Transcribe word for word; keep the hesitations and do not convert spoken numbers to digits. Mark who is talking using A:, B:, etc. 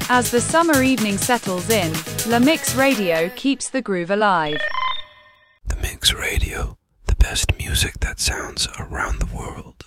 A: As the summer evening settles in, La Mix Radio keeps the groove alive.
B: The Mix Radio, the best music that sounds around the world.